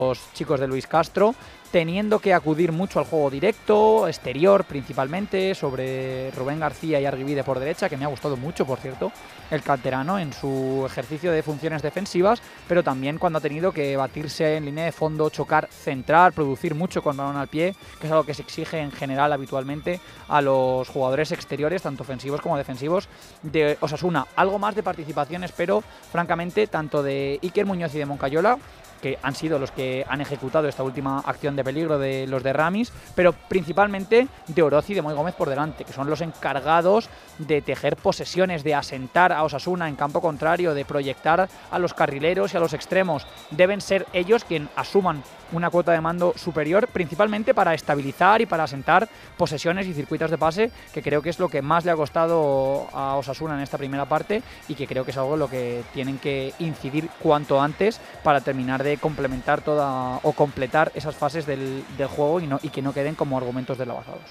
los chicos de Luis Castro, teniendo que acudir mucho al juego directo, exterior principalmente, sobre Rubén García y Argivide por derecha, que me ha gustado mucho, por cierto, el canterano en su ejercicio de funciones defensivas, pero también cuando ha tenido que batirse en línea de fondo, chocar, centrar, producir mucho con balón al pie, que es algo que se exige en general habitualmente a los jugadores exteriores, tanto ofensivos como defensivos, de Osasuna. Algo más de participación espero, francamente, tanto de Iker Muñoz y de Moncayola, que han sido los que han ejecutado esta última acción de peligro de los de Ramis, pero principalmente de Oroz y de Moy Gómez por delante, que son los encargados de tejer posesiones, de asentar a Osasuna en campo contrario, de proyectar a los carrileros y a los extremos. Deben ser ellos quienes asuman una cuota de mando superior, principalmente para estabilizar y para asentar posesiones y circuitos de pase, que creo que es lo que más le ha costado a Osasuna en esta primera parte y que creo que es algo en lo que tienen que incidir cuanto antes para terminar de complementar toda o completar esas fases del juego y que no queden como argumentos deslavazados.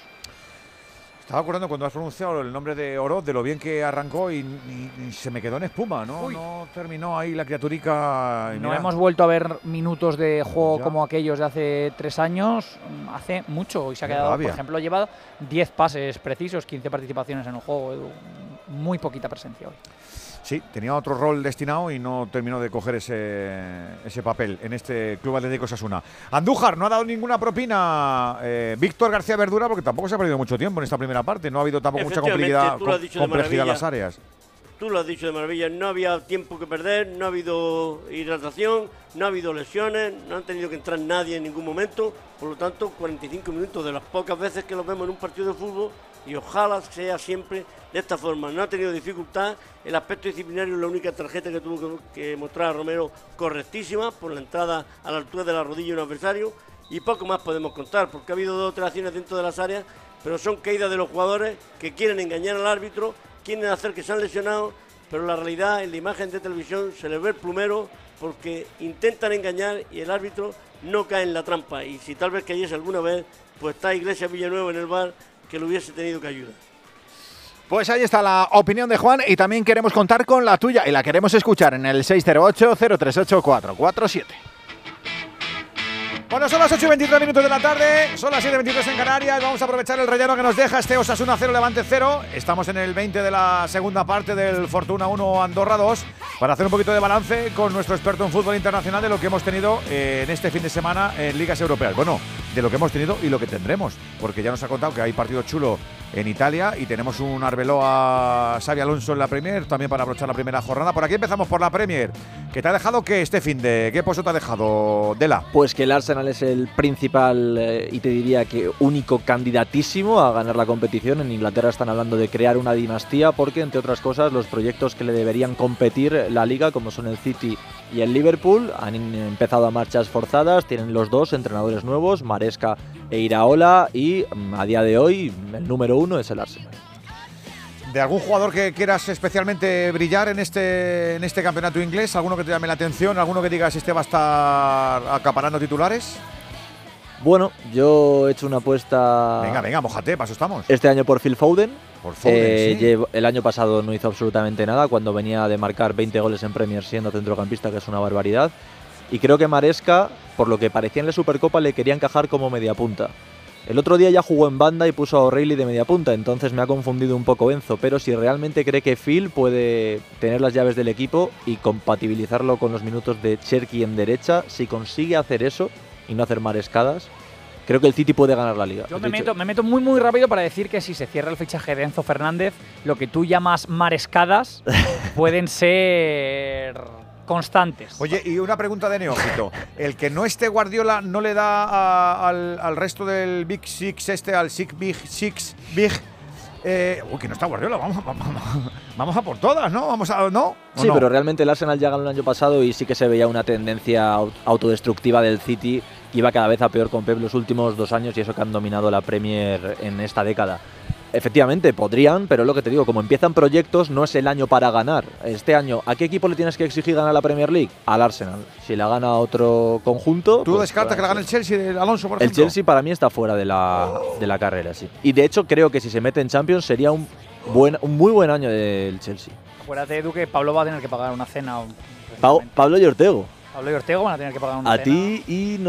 Estaba acordando cuando has pronunciado el nombre de Oroz, de lo bien que arrancó y se me quedó en espuma, ¿no? Uy. No terminó ahí la criaturica. No hemos vuelto a ver minutos de juego como aquellos de hace 3 años, hace mucho, y se ha quedado, por ejemplo, lleva 10 pases precisos, 15 participaciones en el juego, Edu. Muy poquita presencia hoy. Sí, tenía otro rol destinado y no terminó de coger ese papel en este Club Atlético Osasuna. Andújar no ha dado ninguna propina. Víctor García Verdura, porque tampoco se ha perdido mucho tiempo en esta primera parte. No ha habido tampoco mucha complejidad en las áreas. Tú lo has dicho de maravilla, no había tiempo que perder, no ha habido hidratación, no ha habido lesiones, no han tenido que entrar nadie en ningún momento. Por lo tanto, 45 minutos de las pocas veces que los vemos en un partido de fútbol, y ojalá sea siempre de esta forma. No ha tenido dificultad, el aspecto disciplinario es la única tarjeta que tuvo que mostrar a Romero correctísima por la entrada a la altura de la rodilla de un adversario, y poco más podemos contar, porque ha habido 2 o 3 acciones dentro de las áreas, pero son caídas de los jugadores que quieren engañar al árbitro, quieren hacer que se han lesionado, pero la realidad en la imagen de televisión se les ve el plumero porque intentan engañar y el árbitro no cae en la trampa. Y si tal vez cayese alguna vez, pues está Iglesias Villanueva en el VAR que lo hubiese tenido que ayudar. Pues ahí está la opinión de Juan y también queremos contar con la tuya y la queremos escuchar en el 608-038-447. Bueno, son las 8:23 minutos de la tarde, son las 7:23 en Canarias. Vamos a aprovechar el relleno que nos deja este Osasuna 0, Levante 0. Estamos en el 20 de la segunda parte del Fortuna 1, Andorra 2, para hacer un poquito de balance con nuestro experto en fútbol internacional de lo que hemos tenido en este fin de semana en ligas europeas. Bueno, de lo que hemos tenido y lo que tendremos, porque ya nos ha contado que hay partido chulo en Italia y tenemos un Arbeloa Xabi Alonso en la Premier, también para aprovechar la primera jornada. Por aquí empezamos por la Premier. ¿Qué te ha dejado este fin de? ¿Qué pozo te ha dejado, Dela? Pues que el Arsenal es el principal y te diría que único candidatísimo a ganar la competición. En Inglaterra están hablando de crear una dinastía porque, entre otras cosas, los proyectos que le deberían competir la Liga, como son el City y el Liverpool, han empezado a marchas forzadas. Tienen los 2 entrenadores nuevos, Maresca e Iraola, y a día de hoy el número 1 es el Arsenal. ¿De algún jugador que quieras especialmente brillar en este campeonato inglés? ¿Alguno que te llame la atención? ¿Alguno que digas este va a estar acaparando titulares? Bueno, yo he hecho una apuesta… Venga, mójate, para eso estamos. Este año por Phil Foden. Por Foden, sí. El año pasado no hizo absolutamente nada cuando venía de marcar 20 goles en Premier siendo centrocampista, que es una barbaridad. Y creo que Maresca, por lo que parecía en la Supercopa, le quería encajar como mediapunta. El otro día ya jugó en banda y puso a O'Reilly de mediapunta, entonces me ha confundido un poco Enzo, pero si realmente cree que Phil puede tener las llaves del equipo y compatibilizarlo con los minutos de Cherki en derecha, si consigue hacer eso y no hacer marescadas, creo que el City puede ganar la Liga. Yo me meto muy rápido para decir que si se cierra el fichaje de Enzo Fernández, lo que tú llamas marescadas pueden ser constantes. Oye, y una pregunta de neófito. ¿El que no esté Guardiola no le da al resto del Big Six al Big Six? Que no está Guardiola, vamos a por todas, ¿no? ¿No? Sí, no? Pero realmente el Arsenal ya ganó el año pasado y sí que se veía una tendencia autodestructiva del City, que iba cada vez a peor con Pep los últimos 2 años, y eso que han dominado la Premier en esta década. Efectivamente, podrían, pero lo que te digo, como empiezan proyectos, no es el año para ganar. Este año, ¿a qué equipo le tienes que exigir ganar la Premier League? Al Arsenal. Si la gana otro conjunto… ¿Tú descartas que la gane el Chelsea de Alonso, por ejemplo? El Chelsea para mí está fuera de la carrera, sí. Y de hecho creo que si se mete en Champions sería un muy buen año del Chelsea. Acuérdate, Edu, que Pablo va a tener que pagar una cena. Pablo y Ortego. Pablo y Ortego van a tener que pagar una cena. A ti y…